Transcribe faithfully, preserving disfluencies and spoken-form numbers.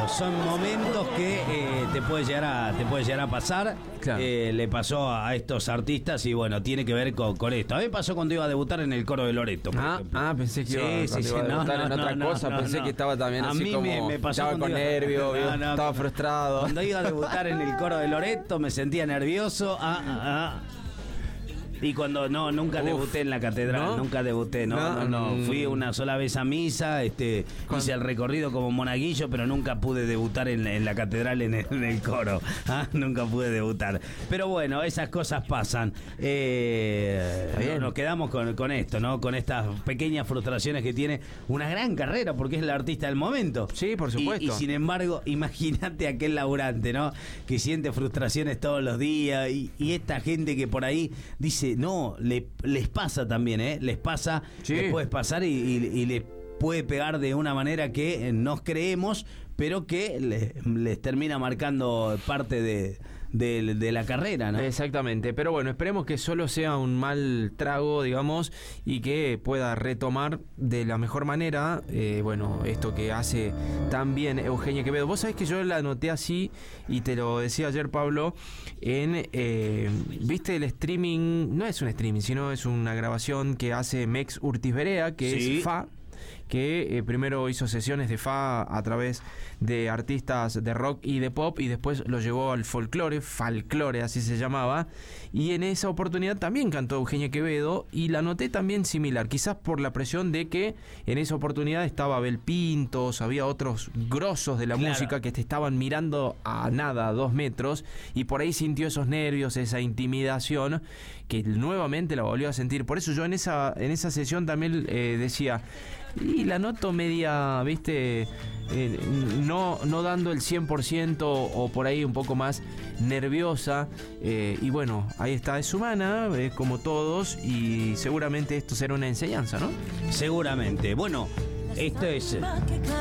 Claro, son momentos que eh, te puede llegar a te puede llegar a pasar. Claro. Eh, le pasó a estos artistas y bueno, tiene que ver con, con esto. A mí me pasó cuando iba a debutar en el coro de Loreto. Ah, ah, pensé que sí, iba, sí, sí, iba a debutar no, en no, otra no, cosa. no, pensé no. que estaba también a así mí como me, me pasó estaba con iba, nervios, no, no, estaba frustrado. Cuando iba a debutar en el coro de Loreto me sentía nervioso. Ah, ah, ah. Y cuando no, nunca Uf, debuté en la catedral, ¿no? nunca debuté, no, no, no, no. Fui una sola vez a misa, este, hice el recorrido como monaguillo, pero nunca pude debutar en, en la catedral en el, en el coro. ¿Ah? Nunca pude debutar. Pero bueno, esas cosas pasan. Eh, nos quedamos con, con esto, ¿no? Con estas pequeñas frustraciones que tiene una gran carrera, porque es el artista del momento. Sí, por supuesto. Y, y sin embargo, imagínate aquel laburante, ¿no? Que siente frustraciones todos los días y, y esta gente que por ahí dice, no, le, les pasa también, ¿eh? Les pasa, sí. Les puede pasar y, y, y les puede pegar de una manera que nos creemos, pero que les, les termina marcando parte de, de, de la carrera, ¿no? Exactamente, pero bueno, esperemos que solo sea un mal trago, digamos, y que pueda retomar de la mejor manera, eh, bueno, esto que hace tan bien Eugenia Quevedo. Vos sabés que yo la anoté así, y te lo decía ayer, Pablo, en, eh, viste el streaming, no es un streaming, sino es una grabación que hace Mex Urtiz Berea, que sí. es Fa, que eh, primero hizo sesiones de Fa a través de artistas de rock y de pop y después lo llevó al folclore, Falclore así se llamaba, y en esa oportunidad también cantó Eugenia Quevedo y la noté también similar, quizás por la presión de que en esa oportunidad estaba Abel Pintos, había otros grosos de la claro. música que te estaban mirando a nada, a dos metros, y por ahí sintió esos nervios, esa intimidación que nuevamente la volvió a sentir. Por eso yo en esa, en esa sesión también eh, decía, y la noto media, viste, eh, no, no dando el cien por ciento o por ahí un poco más nerviosa, eh, y bueno, ahí está, es humana, eh, como todos, y seguramente esto será una enseñanza, ¿no? Seguramente. Bueno, esto es